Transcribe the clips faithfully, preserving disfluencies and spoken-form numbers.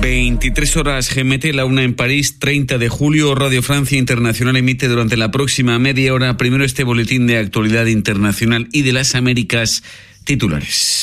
veintitrés horas G M T, la una en París, treinta de julio. Radio Francia Internacional emite durante la próxima media hora primero este boletín de actualidad internacional y de las Américas. Titulares.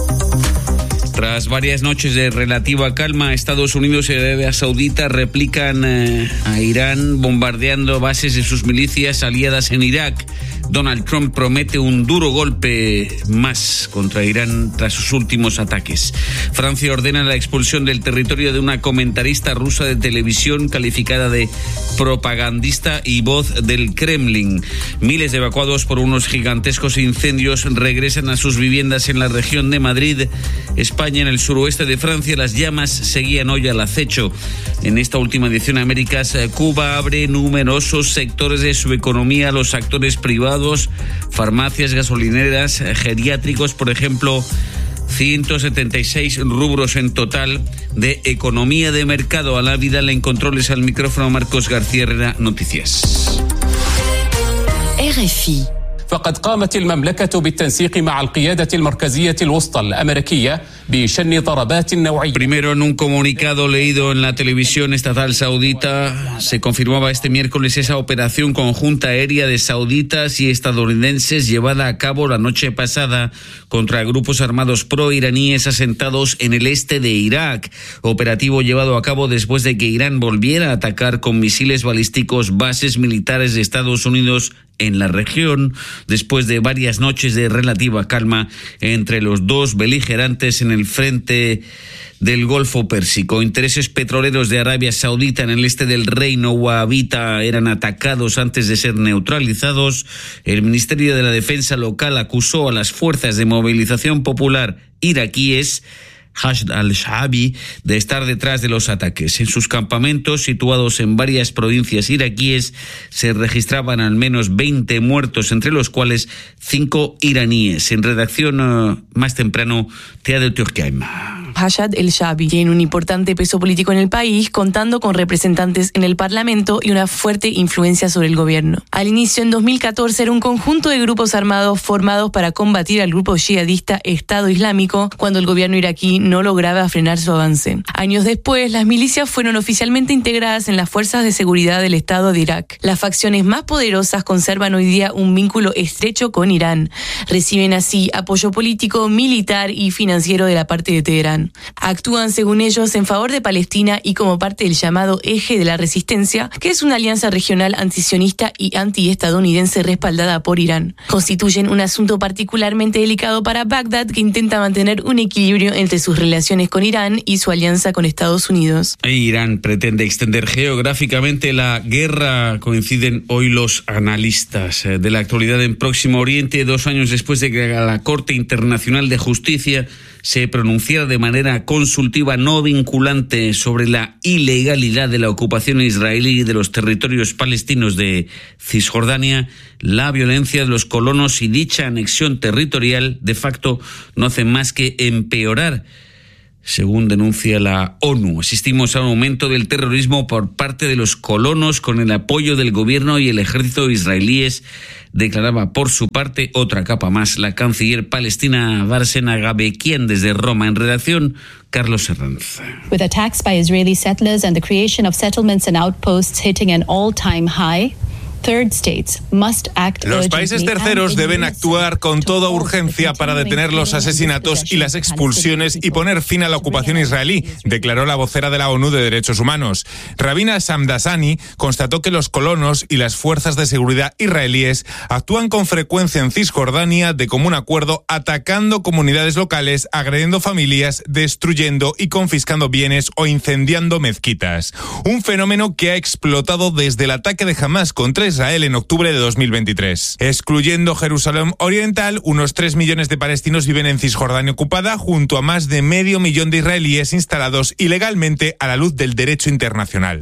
Tras varias noches de relativa calma, Estados Unidos y Arabia Saudita replican eh, a Irán bombardeando bases de sus milicias aliadas en Irak. Donald Trump promete un duro golpe más contra Irán tras sus últimos ataques. Francia ordena la expulsión del territorio de una comentarista rusa de televisión calificada de propagandista y voz del Kremlin. Miles de evacuados por unos gigantescos incendios regresan a sus viviendas en la región de Madrid, España. En el suroeste de Francia, las llamas seguían hoy al acecho. En esta última edición de Américas, Cuba abre numerosos sectores de su economía a los actores privados, farmacias, gasolineras, geriátricos, por ejemplo. ciento setenta y seis rubros en total de economía de mercado. A la Vidal en controles, al micrófono Marcos García Herrera, Noticias. R F I. فقد قامت المملكة بالتنسيق مع القيادة المركزية الوسطى الأمريكية بشن ضربات نوعية. Primero, en un comunicado leído en la televisión estatal saudita, se confirmaba este miércoles esa operación conjunta aérea de sauditas y estadounidenses llevada a cabo la noche pasada contra grupos armados pro-iraníes asentados en el este de Irak. Operativo llevado a cabo después de que Irán volviera a atacar con misiles balísticos bases militares de Estados Unidos en la región, después de varias noches de relativa calma entre los dos beligerantes en el frente del Golfo Pérsico. Intereses petroleros de Arabia Saudita en el este del reino wahabita eran atacados antes de ser neutralizados. El Ministerio de la Defensa local acusó a las fuerzas de movilización popular iraquíes Hashd al-Shaabi de estar detrás de los ataques. En sus campamentos, situados en varias provincias iraquíes, se registraban al menos veinte muertos, entre los cuales cinco iraníes. En redacción uh, más temprano, Teade Turkheim. Hashd al-Shaabi tiene un importante peso político en el país, contando con representantes en el Parlamento y una fuerte influencia sobre el gobierno. Al inicio, en dos mil catorce, era un conjunto de grupos armados formados para combatir al grupo yihadista Estado Islámico cuando el gobierno iraquí no lograba frenar su avance. Años después, las milicias fueron oficialmente integradas en las fuerzas de seguridad del Estado de Irak. Las facciones más poderosas conservan hoy día un vínculo estrecho con Irán. Reciben así apoyo político, militar y financiero de la parte de Teherán. Actúan, según ellos, en favor de Palestina y como parte del llamado Eje de la Resistencia, que es una alianza regional antisionista y antiestadounidense respaldada por Irán. Constituyen un asunto particularmente delicado para Bagdad, que intenta mantener un equilibrio entre sus relaciones con Irán y su alianza con Estados Unidos. Irán pretende extender geográficamente la guerra, coinciden hoy los analistas de la actualidad en Próximo Oriente, dos años después de que la Corte Internacional de Justicia se pronunciara de manera consultiva no vinculante sobre la ilegalidad de la ocupación israelí de los territorios palestinos de Cisjordania. La violencia de los colonos y dicha anexión territorial de facto no hacen más que empeorar, según denuncia la ONU. Asistimos a un aumento del terrorismo por parte de los colonos con el apoyo del gobierno y el ejército israelíes, declaraba por su parte otra capa más la canciller palestina Barsena Gabekian desde Roma. En redacción, Carlos Herranz. With attacks by Israeli settlers and the creation of settlements and outposts hitting an all-time high, los países terceros deben actuar con toda urgencia para detener los asesinatos y las expulsiones y poner fin a la ocupación israelí, declaró la vocera de la ONU de Derechos Humanos. Rabina Shamdasani constató que los colonos y las fuerzas de seguridad israelíes actúan con frecuencia en Cisjordania de común acuerdo, atacando comunidades locales, agrediendo familias, destruyendo y confiscando bienes o incendiando mezquitas. Un fenómeno que ha explotado desde el ataque de Hamás contra Israel en octubre de dos mil veintitrés. Excluyendo Jerusalén Oriental, unos tres millones de palestinos viven en Cisjordania ocupada, junto a más de medio millón de israelíes instalados ilegalmente a la luz del derecho internacional.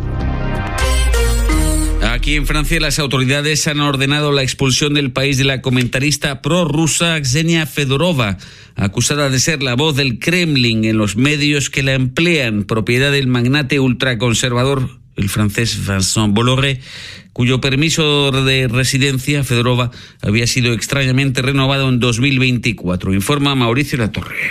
Aquí en Francia, las autoridades han ordenado la expulsión del país de la comentarista prorrusa Ksenia Fedorova, acusada de ser la voz del Kremlin en los medios que la emplean, propiedad del magnate ultraconservador, el francés Vincent Bolloré, cuyo permiso de residencia, Fedorova, había sido extrañamente renovado en dos mil veinticuatro. Informa Mauricio Latorre.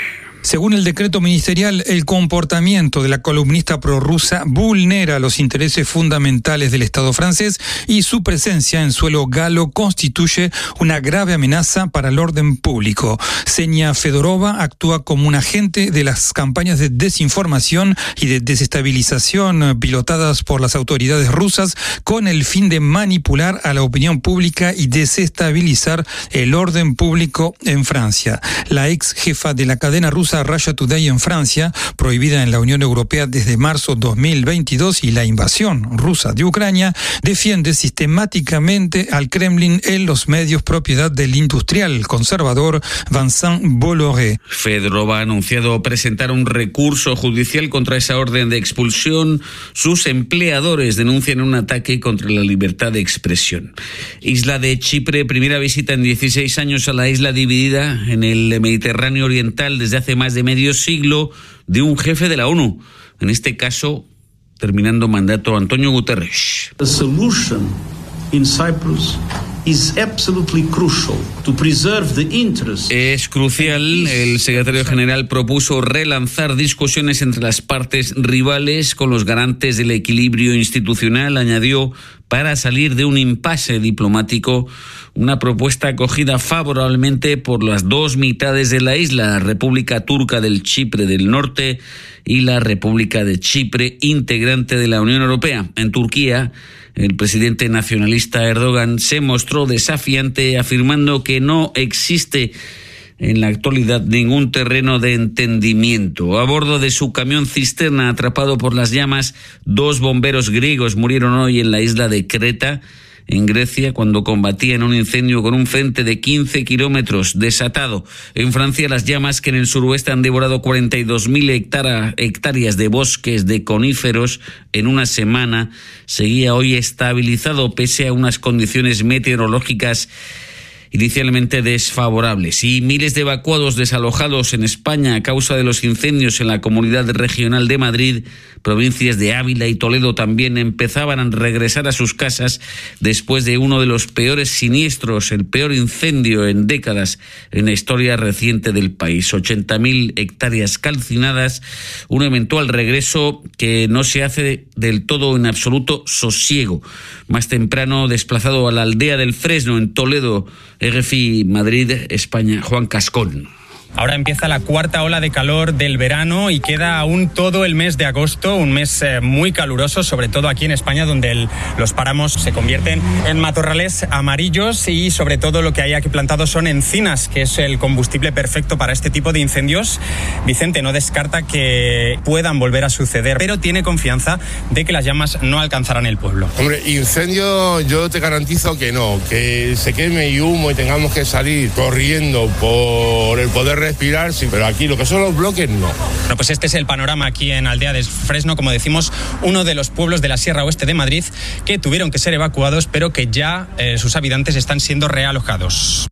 Según el decreto ministerial, el comportamiento de la columnista prorrusa vulnera los intereses fundamentales del Estado francés y su presencia en suelo galo constituye una grave amenaza para el orden público. Senia Fedorova actúa como un agente de las campañas de desinformación y de desestabilización pilotadas por las autoridades rusas con el fin de manipular a la opinión pública y desestabilizar el orden público en Francia. La ex jefa de la cadena rusa Russia Today en Francia, prohibida en la Unión Europea desde marzo dos mil veintidós, y la invasión rusa de Ucrania, defiende sistemáticamente al Kremlin en los medios propiedad del industrial conservador Vincent Bolloré. Fedorova ha anunciado presentar un recurso judicial contra esa orden de expulsión. Sus empleadores denuncian un ataque contra la libertad de expresión. Isla de Chipre, primera visita en dieciséis años a la isla dividida en el Mediterráneo Oriental desde hace más de medio siglo de un jefe de la ONU. En este caso, terminando mandato, Antonio Guterres. The solution in Cyprus is absolutely crucial to preserve the interests. Es crucial. El secretario general propuso relanzar discusiones entre las partes rivales con los garantes del equilibrio institucional, añadió, para salir de un impasse diplomático, una propuesta acogida favorablemente por las dos mitades de la isla, la República Turca del Chipre del Norte y la República de Chipre, integrante de la Unión Europea. En Turquía, el presidente nacionalista Erdogan se mostró desafiante, afirmando que no existe en la actualidad ningún terreno de entendimiento. A bordo de su camión cisterna atrapado por las llamas, dos bomberos griegos murieron hoy en la isla de Creta, en Grecia, cuando combatían un incendio con un frente de quince kilómetros desatado. En Francia, las llamas que en el suroeste han devorado cuarenta y dos mil hectáreas de bosques de coníferos en una semana, seguía hoy estabilizado pese a unas condiciones meteorológicas inicialmente desfavorables. Y miles de evacuados desalojados en España a causa de los incendios en la Comunidad Regional de Madrid, provincias de Ávila y Toledo también empezaban a regresar a sus casas después de uno de los peores siniestros, el peor incendio en décadas en la historia reciente del país. ochenta mil hectáreas calcinadas, un eventual regreso que no se hace del todo en absoluto sosiego. Más temprano, desplazado a la aldea del Fresno en Toledo, R F I Madrid, España, Juan Cascón. Ahora empieza la cuarta ola de calor del verano y queda aún todo el mes de agosto, un mes eh, muy caluroso, sobre todo aquí en España, donde el, los páramos se convierten en matorrales amarillos y sobre todo lo que hay aquí plantado son encinas, que es el combustible perfecto para este tipo de incendios. Vicente no descarta que puedan volver a suceder, pero tiene confianza de que las llamas no alcanzarán el pueblo. Hombre, incendio yo te garantizo que no, que se queme y humo y tengamos que salir corriendo por el poder respirar, sí, pero aquí lo que son los bloques, no. Bueno, pues este es el panorama aquí en Aldea de Fresno, como decimos, uno de los pueblos de la Sierra Oeste de Madrid que tuvieron que ser evacuados, pero que ya eh, sus habitantes están siendo realojados.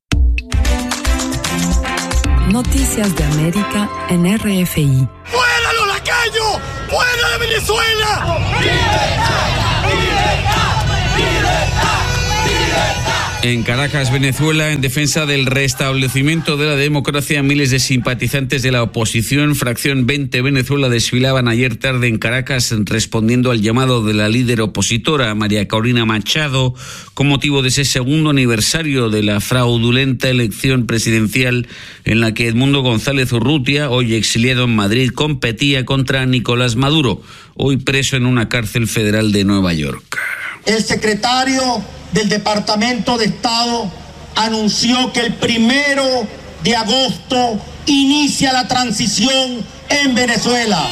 Noticias de América en R F I. ¡Fuera los lacayos! ¡Fuera de Venezuela! ¡Libertad! ¡Libertad! ¡Libertad! En Caracas, Venezuela, en defensa del restablecimiento de la democracia, miles de simpatizantes de la oposición, fracción veinte Venezuela, desfilaban ayer tarde en Caracas respondiendo al llamado de la líder opositora, María Corina Machado, con motivo de ese segundo aniversario de la fraudulenta elección presidencial en la que Edmundo González Urrutia, hoy exiliado en Madrid, competía contra Nicolás Maduro, hoy preso en una cárcel federal de Nueva York. El secretario del Departamento de Estado anunció que el primero de agosto inicia la transición en Venezuela.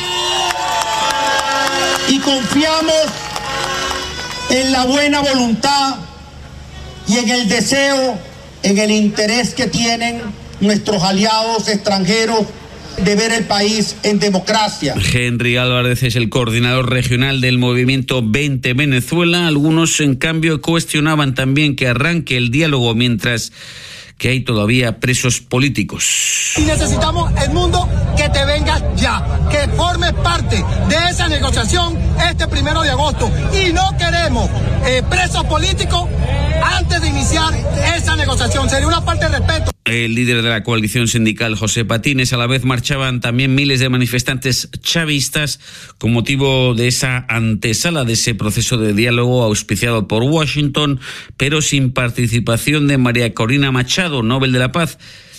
Y confiamos en la buena voluntad y en el deseo, en el interés que tienen nuestros aliados extranjeros de ver el país en democracia. Henry Álvarez es el coordinador regional del Movimiento veinte Venezuela. Algunos, en cambio, cuestionaban también que arranque el diálogo, mientras que hay todavía presos políticos. Y necesitamos el mundo que te venga ya, que formes parte de esa negociación este primero de agosto. Y no queremos eh, presos políticos antes de iniciar esa negociación. Sería una falta de respeto. El líder de la coalición sindical, José Patines, a la vez marchaban también miles de manifestantes chavistas con motivo de esa antesala de ese proceso de diálogo auspiciado por Washington, pero sin participación de María Corina Machado, Nobel de la Paz,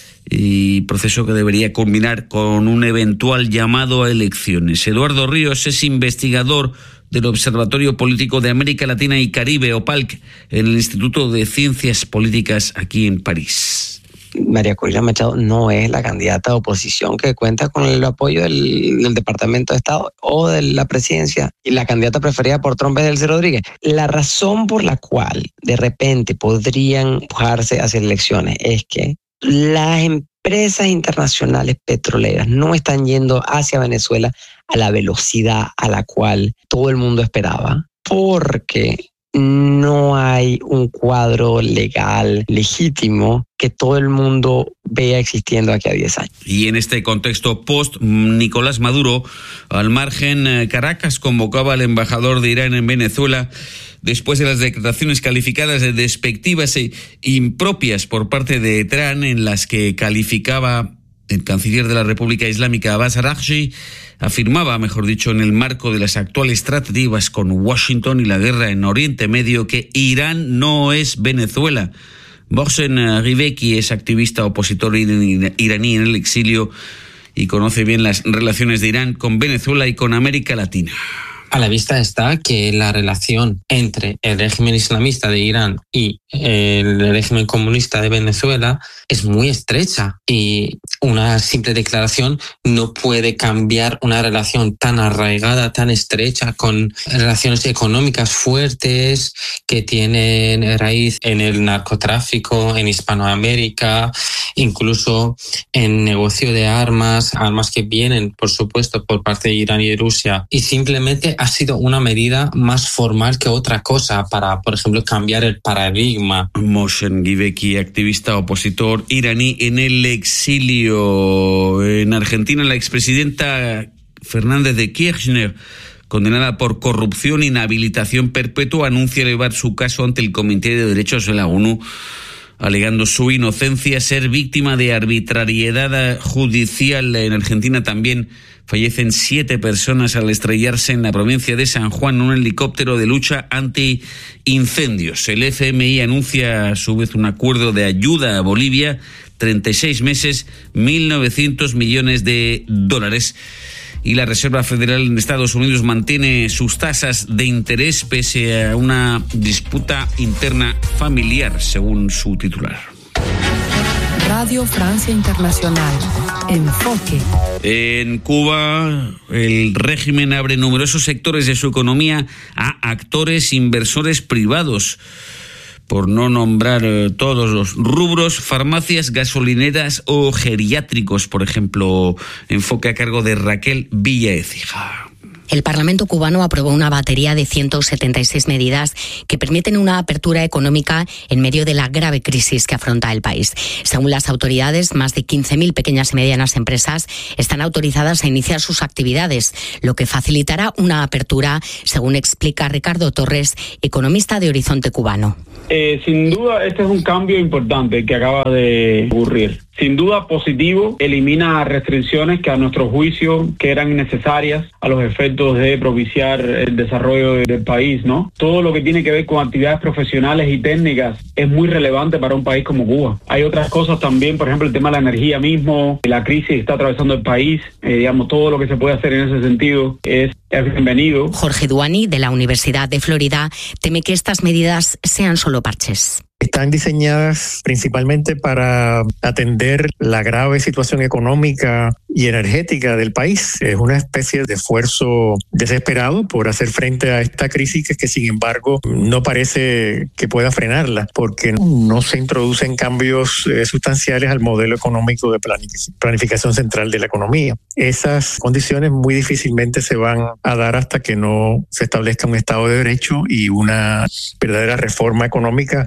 y proceso que debería culminar con un eventual llamado a elecciones. Eduardo Ríos es investigador del Observatorio Político de América Latina y Caribe, OPALC, en el Instituto de Ciencias Políticas aquí en París. María Corina Machado no es la candidata de oposición que cuenta con el apoyo del, del Departamento de Estado o de la presidencia, y la candidata preferida por Trump es Delcy Rodríguez. La razón por la cual de repente podrían empujarse hacia elecciones es que las empresas internacionales petroleras no están yendo hacia Venezuela a la velocidad a la cual todo el mundo esperaba, porque no hay un cuadro legal legítimo que todo el mundo vea existiendo aquí a diez años. Y en este contexto post-Nicolás Maduro, al margen, Caracas convocaba al embajador de Irán en Venezuela después de las declaraciones calificadas de despectivas e impropias por parte de Teherán, en las que calificaba el canciller de la República Islámica, Abbas Araghchi, afirmaba, mejor dicho, en el marco de las actuales tratativas con Washington y la guerra en Oriente Medio, que Irán no es Venezuela. Mohsen Riveki es activista opositor iraní en el exilio y conoce bien las relaciones de Irán con Venezuela y con América Latina. A la vista está que la relación entre el régimen islamista de Irán y el régimen comunista de Venezuela es muy estrecha, y una simple declaración no puede cambiar una relación tan arraigada, tan estrecha, con relaciones económicas fuertes que tienen raíz en el narcotráfico en Hispanoamérica, incluso en negocio de armas, armas que vienen, por supuesto, por parte de Irán y de Rusia, y simplemente ha sido una medida más formal que otra cosa para, por ejemplo, cambiar el paradigma. Mohsen Riveki, activista opositor iraní en el exilio. En Argentina, la expresidenta Fernández de Kirchner, condenada por corrupción e inhabilitación perpetua, anuncia elevar su caso ante el Comité de Derechos de la ONU, alegando su inocencia, ser víctima de arbitrariedad judicial. En Argentina también fallecen siete personas al estrellarse en la provincia de San Juan un helicóptero de lucha anti-incendios. El F M I anuncia a su vez un acuerdo de ayuda a Bolivia, treinta y seis meses, mil novecientos millones de dólares. Y la Reserva Federal en Estados Unidos mantiene sus tasas de interés pese a una disputa interna familiar, según su titular. Radio Francia Internacional. Enfoque. En Cuba, el régimen abre numerosos sectores de su economía a actores inversores privados, por no nombrar eh, todos los rubros: farmacias, gasolineras o geriátricos, por ejemplo. Enfoque a cargo de Raquel Villaécija. El Parlamento cubano aprobó una batería de ciento setenta y seis medidas que permiten una apertura económica en medio de la grave crisis que afronta el país. Según las autoridades, más de quince mil pequeñas y medianas empresas están autorizadas a iniciar sus actividades, lo que facilitará una apertura, según explica Ricardo Torres, economista de Horizonte Cubano. Eh, sin duda, este es un cambio importante que acaba de ocurrir. Sin duda positivo, elimina restricciones que a nuestro juicio que eran innecesarias a los efectos de propiciar el desarrollo del país, ¿no? Todo lo que tiene que ver con actividades profesionales y técnicas es muy relevante para un país como Cuba. Hay otras cosas también, por ejemplo, el tema de la energía mismo, la crisis que está atravesando el país, eh, digamos, todo lo que se puede hacer en ese sentido es, es bienvenido. Jorge Duani, de la Universidad de Florida, teme que estas medidas sean solo parches. Están diseñadas principalmente para atender la grave situación económica y energética del país. Es una especie de esfuerzo desesperado por hacer frente a esta crisis que, que sin embargo no parece que pueda frenarla, porque no se introducen cambios eh, sustanciales al modelo económico de planific- planificación central de la economía. Esas condiciones muy difícilmente se van a dar hasta que no se establezca un Estado de Derecho y una verdadera reforma económica que vaya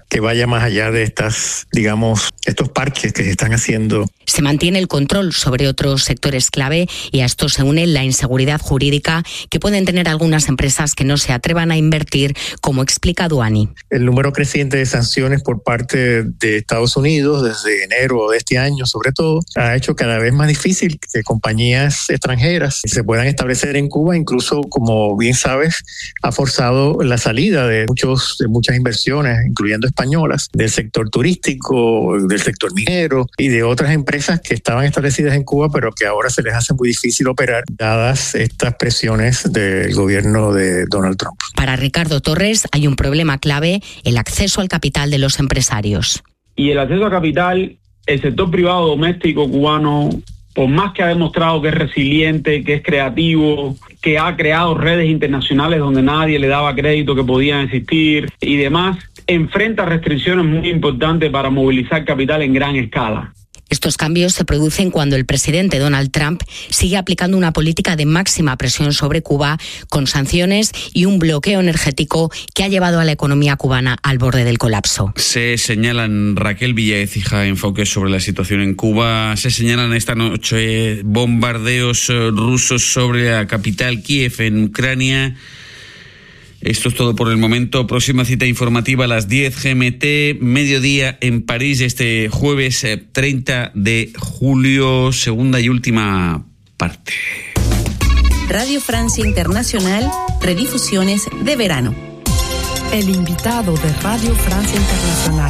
vaya más allá de estas, digamos, estos parches que se están haciendo. Se mantiene el control sobre otros sectores clave y a esto se une la inseguridad jurídica que pueden tener algunas empresas que no se atrevan a invertir, como explica Duani. El número creciente de sanciones por parte de Estados Unidos desde enero de este año, sobre todo, ha hecho cada vez más difícil que compañías extranjeras se puedan establecer en Cuba. Incluso, como bien sabes, ha forzado la salida de muchos de muchas inversiones, incluyendo españolas, del sector turístico, del sector minero y de otras empresas que estaban establecidas en Cuba, pero que ahora se les hace muy difícil operar dadas estas presiones del gobierno de Donald Trump. Para Ricardo Torres hay un problema clave: el acceso al capital de los empresarios. Y el acceso a capital, el sector privado doméstico cubano, por más que ha demostrado que es resiliente, que es creativo, que ha creado redes internacionales donde nadie le daba crédito que podían existir y demás, enfrenta restricciones muy importantes para movilizar capital en gran escala. Estos cambios se producen cuando el presidente Donald Trump sigue aplicando una política de máxima presión sobre Cuba, con sanciones y un bloqueo energético que ha llevado a la economía cubana al borde del colapso. Se señalan, Raquel Villaécija, enfoques sobre la situación en Cuba. Se señalan esta noche bombardeos rusos sobre la capital Kiev en Ucrania. Esto es todo por el momento. Próxima cita informativa a las diez G M T, mediodía en París, este jueves treinta de julio, segunda y última parte. Radio Francia Internacional, redifusiones de verano. El invitado de Radio Francia Internacional.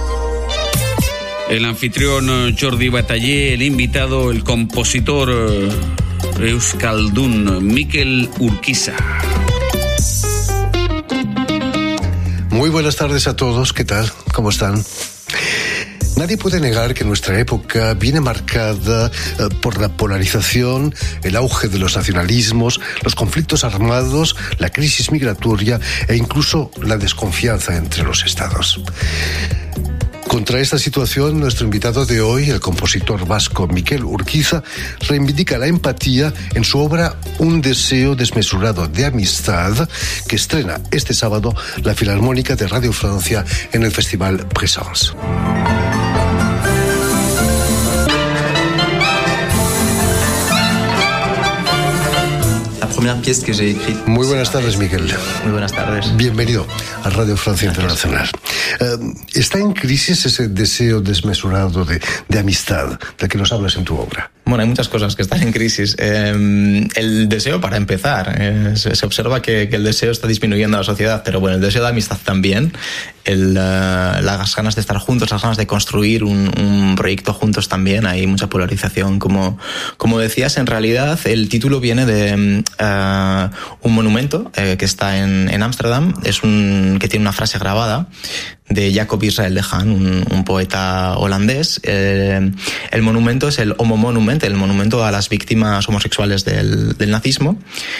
El anfitrión Jordi Batallé, el invitado, el compositor euskaldun Mikel Urquiza. Muy buenas tardes a todos, ¿qué tal? ¿Cómo están? Nadie puede negar que nuestra época viene marcada eh, por la polarización, el auge de los nacionalismos, los conflictos armados, la crisis migratoria e incluso la desconfianza entre los estados. Contra esta situación, nuestro invitado de hoy, el compositor vasco Mikel Urquiza, reivindica la empatía en su obra Un deseo desmesurado de amistad, que estrena este sábado la Filarmónica de Radio Francia en el Festival Présence. Muy buenas tardes, Miguel. Muy buenas tardes. Bienvenido a Radio Francia Internacional. Uh, ¿Está en crisis ese deseo desmesurado de, de amistad del que nos hablas en tu obra? Bueno, hay muchas cosas que están en crisis. Eh, el deseo, para empezar, eh, se, se observa que, que el deseo está disminuyendo en la sociedad, pero bueno, el deseo de amistad también, el, uh, las ganas de estar juntos, las ganas de construir un, un proyecto juntos también, hay mucha polarización. Como, como decías, en realidad el título viene de uh, un monumento eh, que está en Ámsterdam, es un que tiene una frase grabada de Jacob Israel de Haan, un, un poeta holandés. Eh, el monumento es el Homo Monument, el monumento a las víctimas homosexuales del, del nazismo,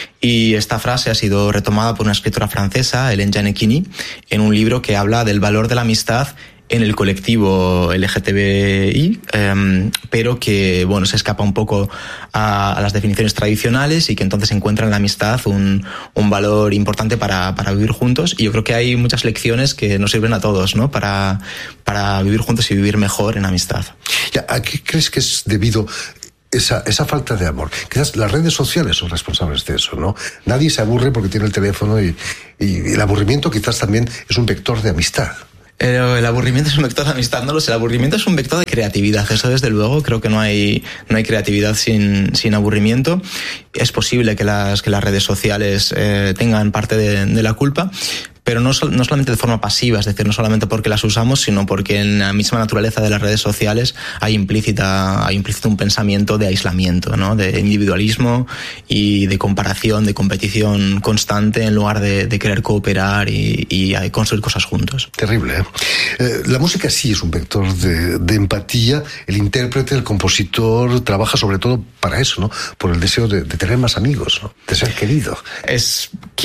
y esta frase ha sido retomada por una escritora francesa, Hélène Gianecchini, en un libro que habla del valor de la amistad en el colectivo L G T B I, eh, pero que bueno se escapa un poco a, a las definiciones tradicionales y que entonces encuentra en la amistad un, un valor importante para, para vivir juntos. Y yo creo que hay muchas lecciones que nos sirven a todos, ¿no? Para, para vivir juntos y vivir mejor en amistad. ¿A qué crees que es debido esa, esa falta de amor? Quizás las redes sociales son responsables de eso, ¿no? Nadie se aburre porque tiene el teléfono y, y el aburrimiento quizás también es un vector de amistad. El aburrimiento es un vector de amistad, no lo sé. El aburrimiento es un vector de creatividad. Eso, desde luego, creo que no hay, no hay creatividad sin, sin aburrimiento. Es posible que las, que las redes sociales eh, tengan parte de, de la culpa, pero no, no solamente de forma pasiva, es decir, no solamente porque las usamos, sino porque en la misma naturaleza de las redes sociales hay implícita, hay implícito un pensamiento de aislamiento, ¿no? De individualismo y de comparación, de competición constante, en lugar de, de querer cooperar y, y construir cosas juntos. Terrible, ¿eh? Eh, la música sí es un vector de, de empatía. El intérprete, el compositor, trabaja sobre todo para eso, ¿no? Por el deseo de, de tener más amigos, ¿no? De ser querido. Es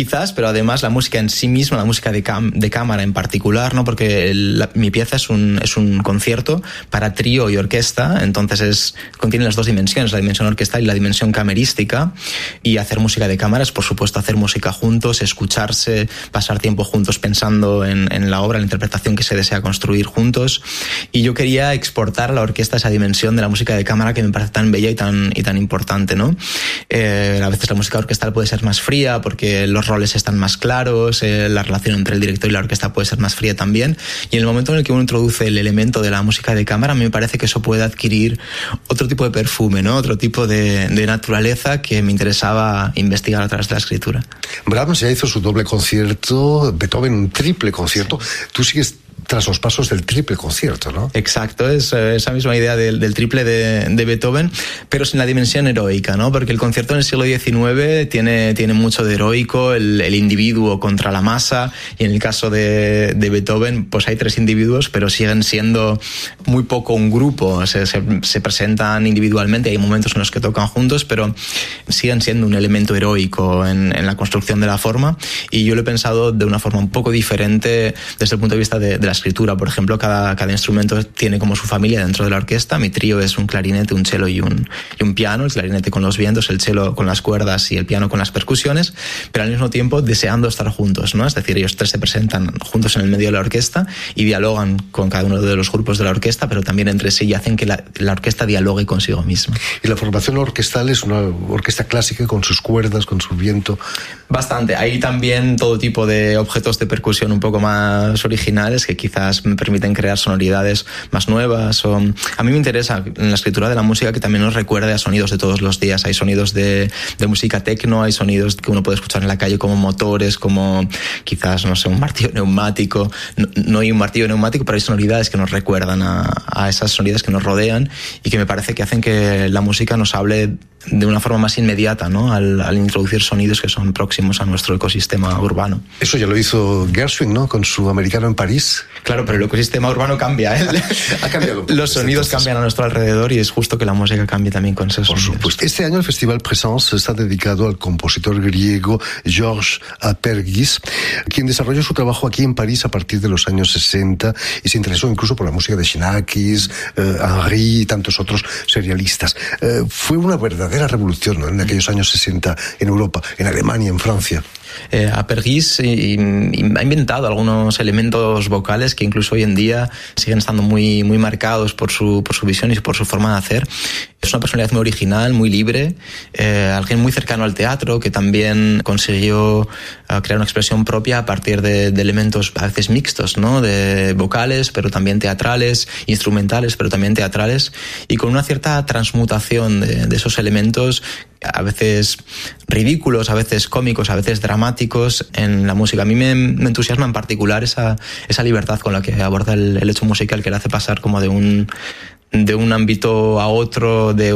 Quizás, pero además la música en sí misma, la música de, cam- de cámara en particular, ¿no? Porque el, la, mi pieza es un, es un concierto para trío y orquesta, entonces es, contiene las dos dimensiones, la dimensión orquestal y la dimensión camerística, y hacer música de cámara es, por supuesto, hacer música juntos, escucharse, pasar tiempo juntos pensando en, en la obra, en la interpretación que se desea construir juntos, y yo quería exportar a la orquesta esa dimensión de la música de cámara que me parece tan bella y tan, y tan importante, ¿no? Eh, a veces la música orquestal puede ser más fría porque los roles están más claros, eh, la relación entre el director y la orquesta puede ser más fría también, y en el momento en el que uno introduce el elemento de la música de cámara, a mí me parece que eso puede adquirir otro tipo de perfume, ¿no? Otro tipo de, de naturaleza que me interesaba investigar a través de la escritura. Brahms ya hizo su doble concierto, Beethoven un triple concierto. Sí. Tú sigues tras los pasos del triple concierto, ¿no? Exacto, es esa misma idea del, del triple de, de Beethoven, pero sin la dimensión heroica, ¿no? Porque el concierto en el siglo diecinueve tiene, tiene mucho de heroico, el, el individuo contra la masa, y en el caso de, de Beethoven, pues hay tres individuos, pero siguen siendo muy poco un grupo, se, se, se presentan individualmente, hay momentos en los que tocan juntos, pero siguen siendo un elemento heroico en, en la construcción de la forma, y yo lo he pensado de una forma un poco diferente desde el punto de vista de, de la escritura. Por ejemplo, cada, cada instrumento tiene como su familia dentro de la orquesta. Mi trío es un clarinete, un cello y un, y un piano, el clarinete con los vientos, el cello con las cuerdas y el piano con las percusiones, pero al mismo tiempo deseando estar juntos, ¿no? Es decir, ellos tres se presentan juntos en el medio de la orquesta y dialogan con cada uno de los grupos de la orquesta, pero también entre sí, y hacen que la, la orquesta dialogue consigo misma. ¿Y la formación orquestal es una orquesta clásica con sus cuerdas, con su viento? Bastante. Hay también todo tipo de objetos de percusión un poco más originales que quizás me permiten crear sonoridades más nuevas. O, a mí me interesa en la escritura de la música que también nos recuerde a sonidos de todos los días. Hay sonidos de, de música techno, hay sonidos que uno puede escuchar en la calle como motores, como quizás, no sé, un martillo neumático. No, no hay un martillo neumático, pero hay sonoridades que nos recuerdan a, a esas sonoridades que nos rodean y que me parece que hacen que la música nos hable de una forma más inmediata, ¿no? Al, al introducir sonidos que son próximos a nuestro ecosistema urbano. Eso ya lo hizo Gershwin, ¿no? Con su Americano en París. Claro, pero el ecosistema urbano cambia, ¿eh? Ha cambiado. Los sonidos entonces cambian a nuestro alrededor y es justo que la música cambie también con esos sonidos. Por supuesto. Este año el Festival Présence está dedicado al compositor griego Georges Apergis, quien desarrolló su trabajo aquí en París a partir de los años sesenta y se interesó incluso por la música de Xenakis, eh, Henry y tantos otros serialistas. Eh, fue una verdadera revolución, ¿no? En aquellos años sesenta en Europa, en Alemania, en Francia. Eh, Apergis y, y ha inventado algunos elementos vocales que incluso hoy en día siguen estando muy, muy marcados por su, por su visión y por su forma de hacer. Es una personalidad muy original, muy libre, eh, alguien muy cercano al teatro que también consiguió uh, crear una expresión propia a partir de, de elementos a veces mixtos, ¿no? De vocales, pero también teatrales, instrumentales, pero también teatrales, y con una cierta transmutación de, de esos elementos a veces ridículos, a veces cómicos, a veces dramáticos en la música. A mí me, me entusiasma en particular esa, esa libertad con la que aborda el, el hecho musical, que le hace pasar como de un, de un ámbito a otro, de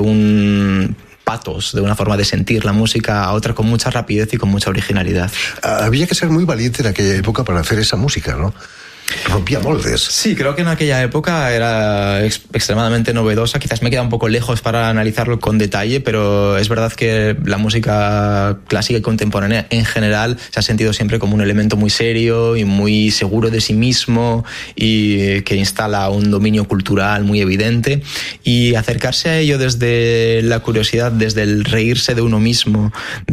un patos, de una forma de sentir la música a otra con mucha rapidez y con mucha originalidad. Había que ser muy valiente en aquella época para hacer esa música, ¿no? Rompía moldes. Sí, creo que en aquella época era ex- extremadamente novedosa. Quizás me queda un poco lejos para analizarlo con detalle, pero es verdad que la música clásica y contemporánea en general se ha sentido siempre como un elemento muy serio y muy seguro de sí mismo y que instala un dominio cultural muy evidente, y acercarse a ello desde la curiosidad, desde el reírse de uno mismo,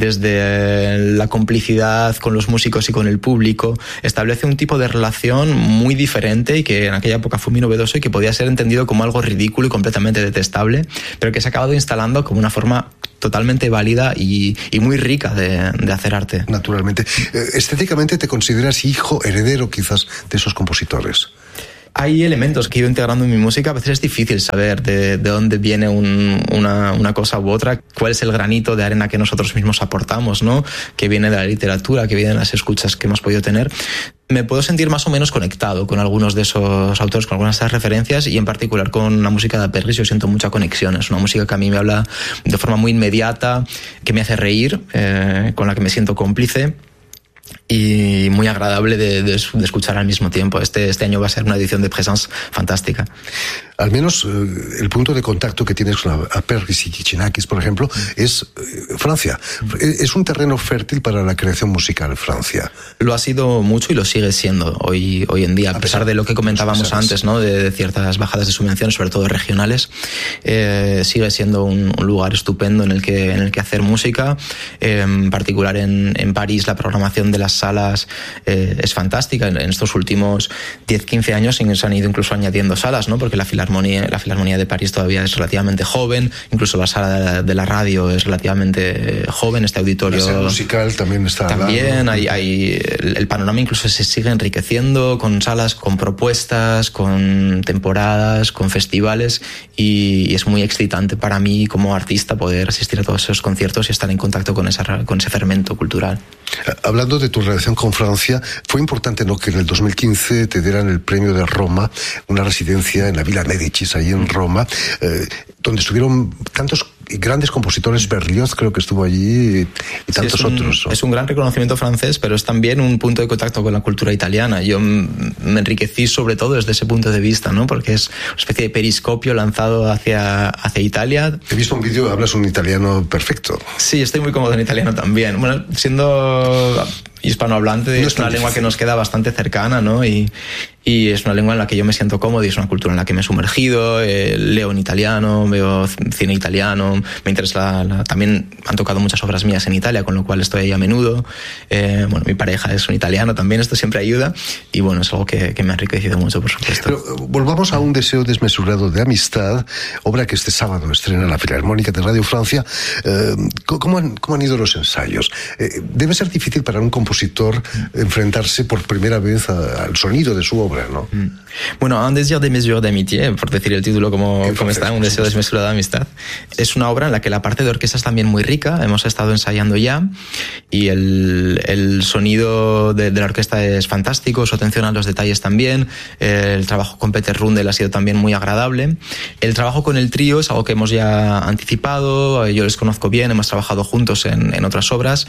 desde la complicidad con los músicos y con el público, establece un tipo de relación muy diferente y que en aquella época fue muy novedoso y que podía ser entendido como algo ridículo y completamente detestable, pero que se ha acabado instalando como una forma totalmente válida y, y muy rica de, de hacer arte. Naturalmente. Estéticamente, ¿te consideras hijo, heredero quizás de esos compositores? Hay elementos que he ido integrando en mi música. A veces es difícil saber de, de dónde viene un, una, una cosa u otra, cuál es el granito de arena que nosotros mismos aportamos, ¿no? Que viene de la literatura, que viene de las escuchas que hemos podido tener. Me puedo sentir más o menos conectado con algunos de esos autores, con algunas de esas referencias, y en particular con la música de Apergis yo siento mucha conexión. Es una música que a mí me habla de forma muy inmediata, que me hace reír, eh, con la que me siento cómplice, y muy agradable de, de, de escuchar al mismo tiempo. Este, este año va a ser una edición de Présence fantástica. Al menos eh, el punto de contacto que tienes con Aperris y Chinakis, por ejemplo, es eh, Francia. Es un terreno fértil para la creación musical, Francia. Lo ha sido mucho y lo sigue siendo hoy, hoy en día, a pesar de lo que comentábamos antes, ¿no? De, de ciertas bajadas de subvenciones, sobre todo regionales. Eh, sigue siendo un, un lugar estupendo en el que, en el que hacer música. Eh, en particular en, en París, la programación de las salas eh, es fantástica. En, en estos últimos diez, quince años se han ido incluso añadiendo salas, ¿no? Porque la Filarmonía, la Filarmonía de París todavía es relativamente joven, incluso la sala de la, de la radio es relativamente joven, este auditorio... La sala musical también está... También hay, hay el, el panorama incluso se sigue enriqueciendo con salas, con propuestas, con temporadas, con festivales, y, y es muy excitante para mí como artista poder asistir a todos esos conciertos y estar en contacto con, esa, con ese fermento cultural. Hablando de tu relación con Francia, fue importante, ¿no?, que en el dos mil quince te dieran el premio de Roma, una residencia en la Villa Médicis, ahí en Roma, eh, donde estuvieron tantos grandes compositores. Berlioz creo que estuvo allí y tantos sí, es un, otros, ¿no? Es un gran reconocimiento francés, pero es también un punto de contacto con la cultura italiana. Yo me enriquecí sobre todo desde ese punto de vista, ¿no? Porque es una especie de periscopio lanzado hacia, hacia Italia. He visto un vídeo, hablas un italiano perfecto. Sí, estoy muy cómodo en italiano también. Bueno, siendo hispanohablante, no es una lengua que nos queda bastante cercana, ¿no? Y, y es una lengua en la que yo me siento cómodo y es una cultura en la que me he sumergido. Eh, leo en italiano, veo cine italiano, me interesa la, la, también han tocado muchas obras mías en Italia, con lo cual estoy ahí a menudo. Eh, bueno, mi pareja es un italiano también, esto siempre ayuda y bueno, es algo que, que me ha enriquecido mucho, por supuesto. Pero volvamos a Un deseo desmesurado de amistad, obra que este sábado estrena la Filarmónica de Radio Francia. Eh, ¿cómo, han, ¿Cómo han ido los ensayos? Eh, debe ser difícil para un compositor enfrentarse por primera vez a, al sonido de su obra, ¿no? Bueno, Un désir démesuré d'amitié, por decir el título como, como está, Un deseo desmesurado de amistad, es una obra en la que la parte de orquesta es también muy rica. Hemos estado ensayando ya y el, el sonido de, de la orquesta es fantástico, su atención a los detalles también. El trabajo con Peter Rundel ha sido también muy agradable. El trabajo con el trío es algo que hemos ya anticipado, yo les conozco bien, hemos trabajado juntos en, en otras obras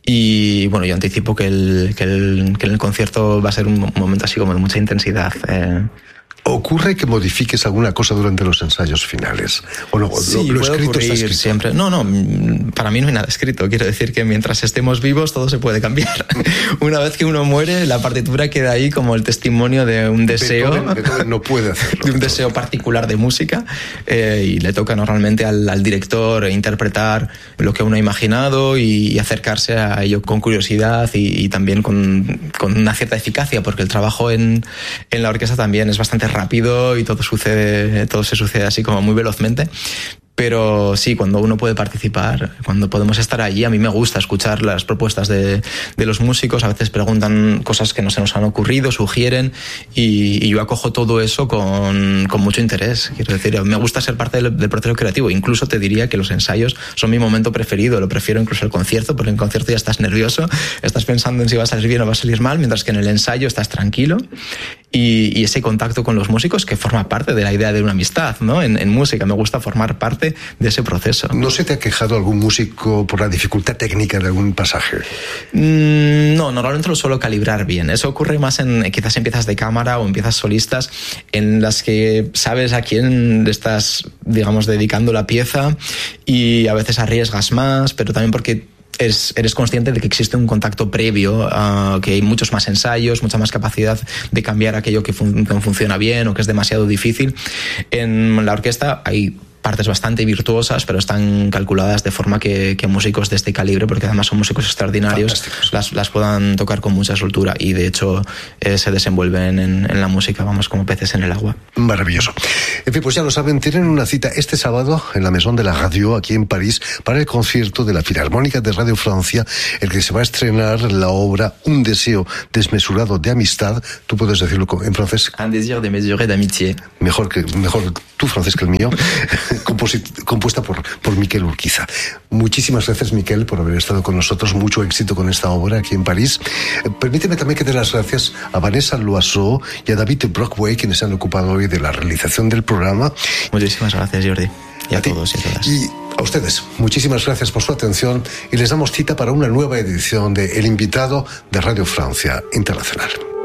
y bueno, yo anticipo que el, que el, que el concierto va a ser un momento así como de mucha intensidad. Eh, ¿Ocurre que modifiques alguna cosa durante los ensayos finales? ¿O no, sí, lo, lo puede escrito ocurrir está escrito? Siempre. No, no, para mí no hay nada escrito. Quiero decir que mientras estemos vivos todo se puede cambiar. Una vez que uno muere, la partitura queda ahí como el testimonio de un deseo. Beethoven, Beethoven no puede hacerlo. De un deseo particular de música eh, y le toca normalmente al, al director interpretar lo que uno ha imaginado y, y acercarse a ello con curiosidad y, y también con, con una cierta eficacia, porque el trabajo en, en la orquesta también es bastante rápido y todo sucede, todo se sucede así como muy velozmente. Pero sí, cuando uno puede participar, cuando podemos estar allí, a mí me gusta escuchar las propuestas de, de los músicos. A veces preguntan cosas que no se nos han ocurrido, sugieren, y, y yo acojo todo eso con, con mucho interés. Quiero decir, me gusta ser parte del, del proceso creativo. Incluso te diría que los ensayos son mi momento preferido. Lo prefiero incluso el concierto, porque en el concierto ya estás nervioso, estás pensando en si va a salir bien o va a salir mal, mientras que en el ensayo estás tranquilo. Y, y ese contacto con los músicos que forma parte de la idea de una amistad, ¿no? En, en música me gusta formar parte de ese proceso. ¿No se te ha quejado algún músico por la dificultad técnica de algún pasaje? Mm, no, normalmente lo suelo calibrar bien. Eso ocurre más en quizás en piezas de cámara o en piezas solistas en las que sabes a quién le estás, digamos, dedicando la pieza y a veces arriesgas más, pero también porque Eres, eres consciente de que existe un contacto previo, uh, que hay muchos más ensayos, mucha más capacidad de cambiar aquello que, fun- que no funciona bien o que es demasiado difícil. En la orquesta hay partes bastante virtuosas, pero están calculadas de forma que, que músicos de este calibre, porque además son músicos extraordinarios, las, las puedan tocar con mucha soltura y de hecho eh, se desenvuelven en, en la música, vamos, como peces en el agua. Maravilloso. En fin, pues ya lo saben, tienen una cita este sábado en la Maison de la Radio, aquí en París, para el concierto de la Filarmónica de Radio Francia, el que se va a estrenar la obra Un deseo desmesurado de amistad. Tú puedes decirlo en francés. Un désir démesuré d'amitié. Mejor que mejor tu francés que el mío. Composit- compuesta por, por Miquel Urquiza. Muchísimas gracias, Miquel, por haber estado con nosotros. Mucho éxito con esta obra aquí en París. Eh, permíteme también que dé las gracias a Vanessa Loiseau y a David Brockway, quienes se han ocupado hoy de la realización del programa. Muchísimas gracias, Jordi. Y a, a todos y a todas. Y A ustedes, muchísimas gracias por su atención y les damos cita para una nueva edición de El Invitado de Radio Francia Internacional.